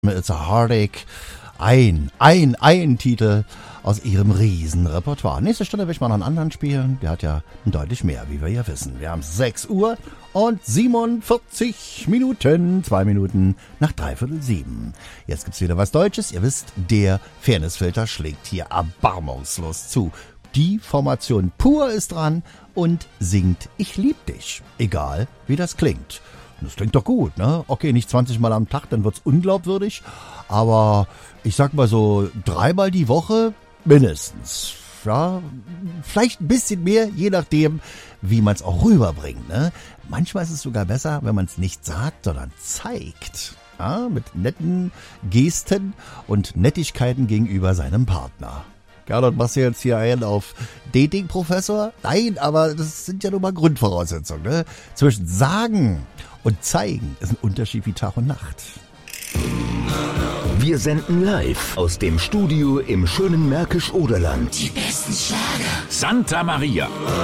It's a Heartache. Ein Titel aus ihrem Riesenrepertoire. Nächste Stunde will ich mal noch einen anderen spielen. Der hat ja deutlich mehr, wie wir ja wissen. Wir haben 6 Uhr und 47 Minuten. 2 Minuten nach 6:45. Jetzt gibt's wieder was Deutsches. Ihr wisst, der Fairnessfilter schlägt hier erbarmungslos zu. Die Formation Pur ist dran und singt Ich lieb dich. Egal, wie das klingt. Das klingt doch gut, ne? Okay, nicht 20 Mal am Tag, dann wird's unglaubwürdig. Aber ich sag mal so 3 Mal die Woche mindestens. Ja, vielleicht ein bisschen mehr, je nachdem, wie man es auch rüberbringt, ne? Manchmal ist es sogar besser, wenn man es nicht sagt, sondern zeigt. Ja, mit netten Gesten und Nettigkeiten gegenüber seinem Partner. Gernot, machst du jetzt hier einen auf Dating-Professor? Nein, aber das sind ja nur mal Grundvoraussetzungen, ne? Zwischen sagen und zeigen ist ein Unterschied wie Tag und Nacht. Wir senden live aus dem Studio im schönen Märkisch-Oderland. Die besten Schlager. Santa Maria.